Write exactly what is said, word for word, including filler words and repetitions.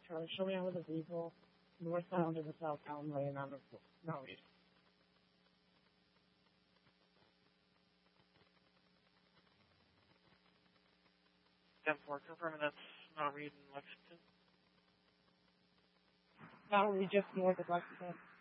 Charlie, show me out of the vehicle, northbound to the southbound lane on the no read. ten four, confirming that's not read in Lexington. Not read just north of Lexington.